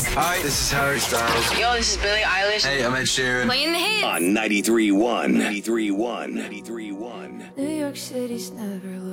Hi, this is Harry Styles. Yo, this is Billie Eilish. Hey, I'm Ed Sheeran. Playing the hits. On 93.1. 93.1. 93.1. New York City's never